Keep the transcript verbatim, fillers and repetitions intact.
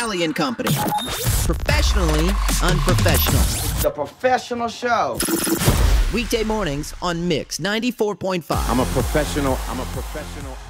Kelly and Company. Professionally unprofessional. It's a professional show. Weekday mornings on Mix ninety-four point five. I'm a professional. I'm a professional.